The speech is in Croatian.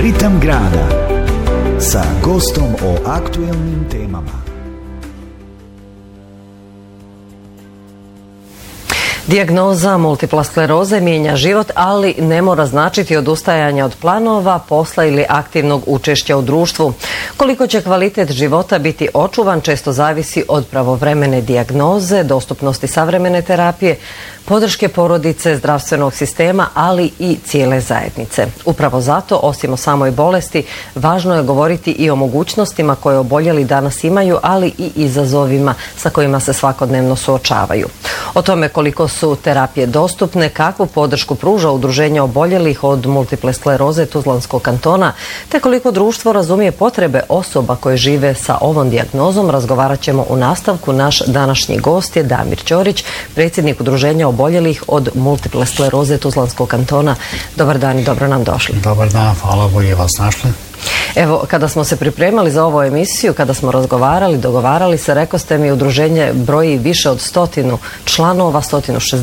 Ritam grada sa gostom o aktuelnim temama. Dijagnoza multipla skleroze mijenja život, ali ne mora značiti odustajanje od planova, posla ili aktivnog učešća u društvu. Koliko će kvalitet života biti očuvan često zavisi od pravovremene dijagnoze, dostupnosti savremene terapije, podrške porodice, zdravstvenog sistema, ali i cijele zajednice. Upravo zato, osim o samoj bolesti, važno je govoriti i o mogućnostima koje oboljeli danas imaju, ali i izazovima sa kojima se svakodnevno suočavaju. O tome koliko su terapije dostupne, kakvu podršku pruža udruženje oboljelih od multiple skleroze Tuzlanskog kantona, te koliko društvo razumije potrebe osoba koje žive sa ovom dijagnozom, razgovarat ćemo u nastavku. Naš današnji gost je Damir Ćorić, predsjednik udruženja oboljelih od multiple skleroze Tuzlanskog kantona. Dobar dan i dobro nam došli. Dobar dan, hvala, bolje vas našli. Evo, kada smo se pripremali za ovu emisiju, kada smo razgovarali, dogovarali se, rekao ste mi, udruženje broji više od 100 članova, 160